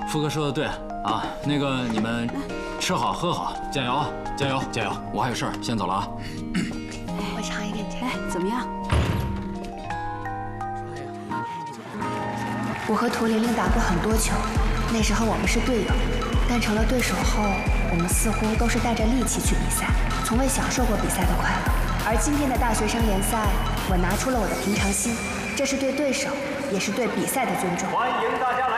富哥说的对啊，那个你们吃好喝好，加油啊，加油加油！我还有事儿，先走了啊。 我尝一个，你尝。 哎，怎么样？ 我和涂玲玲打过很多球，那时候我们是队友，但成了对手后，我们似乎都是带着戾气去比赛，从未享受过比赛的快乐。而今天的大学生联赛，我拿出了我的平常心，这是对对手，也是对比赛的尊重。 欢迎大家来